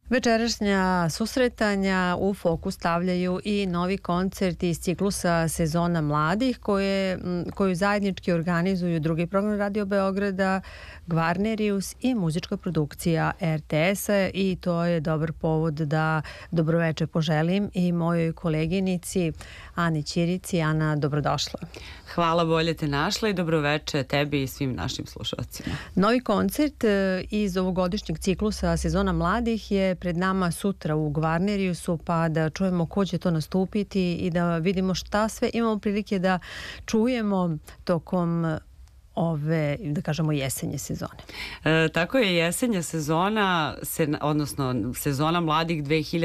Večerašnja susretanja u fokus stavljaju i novi koncerti iz ciklusa Sezona mladih koju zajednički organizuju drugi program Radio Beograda, Gvarnerius i muzička produkcija RTS-a i to je dobar povod da dobroveče poželim i mojoj koleginici Ani Ćirici. Ana, dobrodošla. Hvala, bolje te našla i dobroveče tebi i svim našim slušalcima. Novi koncert iz ovogodišnjeg ciklusa Sezona mladih je pred nama sutra u Gvarneriusu, pa da čujemo ko će to nastupiti i da vidimo šta sve imamo prilike da čujemo tokom ove, da kažemo, jesenje sezone. Tako je, jesenja sezona, odnosno sezona mladih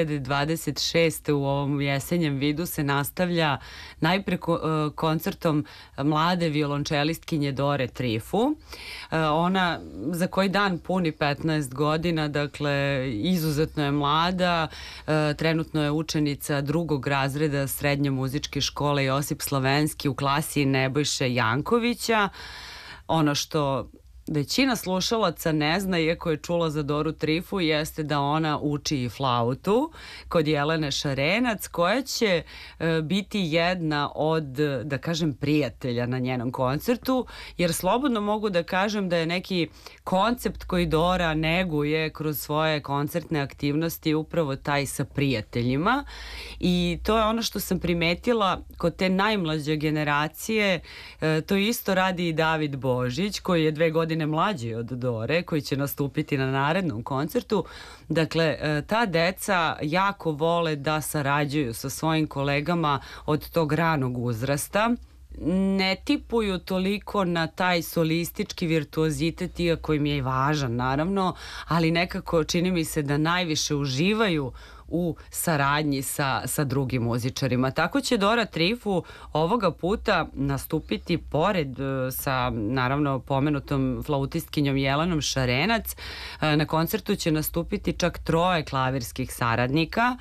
2026. u ovom jesenjem vidu se nastavlja najpre koncertom mlade violončelistkinje Dore Trifu. Ona za koji dan puni 15 godina, dakle izuzetno je mlada, trenutno je učenica drugog razreda Srednje muzičke škole Josip Slavenski u klasi Nebojše Jankovića. Ono što većina slušalaca ne zna, iako je čula za Doru Trifu, jeste da ona uči i flautu kod Jelene Šarenac, koja će biti jedna od, da kažem, prijatelja na njenom koncertu, jer slobodno mogu da kažem da je neki koncept koji Dora neguje kroz svoje koncertne aktivnosti upravo taj sa prijateljima, i to je ono što sam primetila kod te najmlađe generacije. To isto radi i David Božić, koji je 2 godine mlađi od Dore, koji će nastupiti na narednom koncertu. Dakle, ta deca jako vole da sarađuju sa svojim kolegama od tog ranog uzrasta. Ne tipuju toliko na taj solistički virtuozitet, iako im je i važan, naravno, ali nekako čini mi se da najviše uživaju u saradnji sa drugim muzičarima. Tako će Dora Trifu ovoga puta nastupiti pored sa, naravno, pomenutom flautistkinjom Jelenom Šarenac. Na koncertu će nastupiti čak 3 klavirskih saradnika.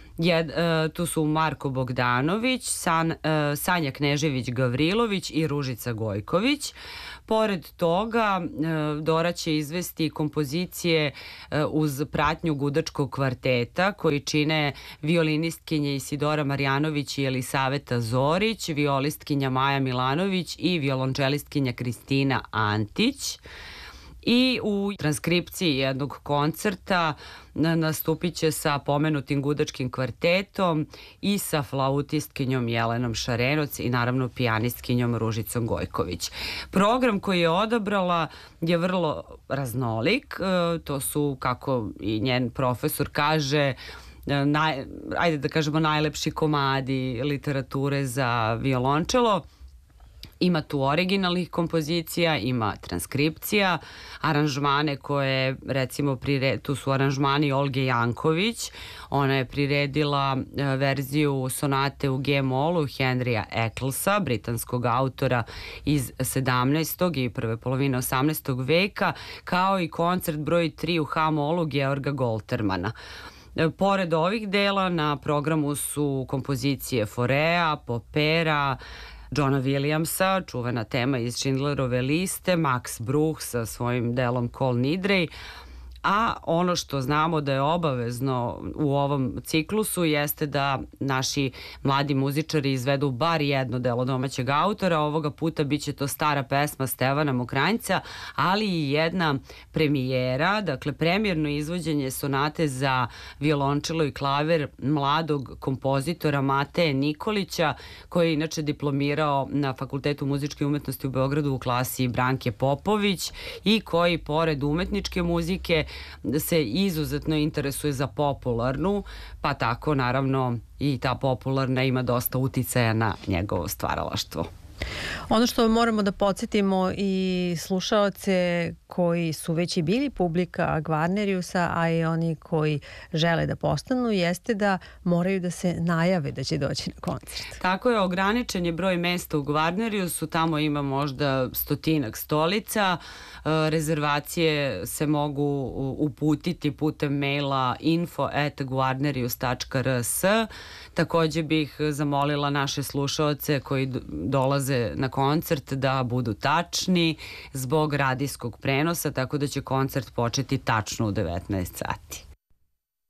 Tu su Marko Bogdanović, Sanja Knežević-Gavrilović i Ružica Gojković. Pored toga, Dora će izvesti kompozicije uz pratnju gudačkog kvarteta koji čine violinistkinje Isidora Marjanović i Elisaveta Zorić, violistkinja Maja Milanović i violončelistkinja Kristina Antić. I u transkripciji jednog koncerta nastupit će sa pomenutim gudačkim kvartetom i sa flautistkinjom Jelenom Šarenoc i naravno pijanistkinjom Ružicom Gojković. Program koji je odabrala je vrlo raznolik. To su, kako i njen profesor kaže, ajde da kažemo, najlepši komadi literature za violončelo. Ima tu originalnih kompozicija, ima transkripcija, aranžmane koje, recimo, tu su aranžmani Olge Janković. Ona je priredila verziju sonate u G-molu Henrya Ecclesa, britanskog autora iz 17. i prve polovine 18. veka, kao i koncert broj 3 u H-molu Georga Goltermana. Pored ovih dela na programu su kompozicije Forea, Popera, Johna Williamsa, čuvena tema iz Schindlerove liste, Max Bruch sa svojim delom Kol Nidrej. A ono što znamo da je obavezno u ovom ciklusu jeste da naši mladi muzičari izvedu bar jedno delo domaćeg autora. Ovoga puta bit će to stara pesma Stevana Mokranjca, ali i jedna premijera, dakle premijerno izvođenje sonate za violončelo i klavir mladog kompozitora Mateje Nikolića, koji je inače diplomirao na Fakultetu muzičke umetnosti u Beogradu u klasi Branke Popović i koji, pored umetničke muzike, se izuzetno interesuje za popularnu, pa tako naravno i ta popularna ima dosta uticaja na njegovo stvaralaštvo. Ono što moramo da podsjetimo i slušaoce koji su već i bili publika Gvarneriusa, a i oni koji žele da postanu, jeste da moraju da se najave da će doći na koncert. Tako je, ograničen je broj mesta u Gvarneriusu, tamo ima možda 100-ak stolica. Rezervacije se mogu uputiti putem maila info@gvarnerius.rs. Takođe bih zamolila naše slušaoce koji dolaze na koncert da budu tačni zbog radijskog prenosa, tako da će koncert početi tačno u 19 sati.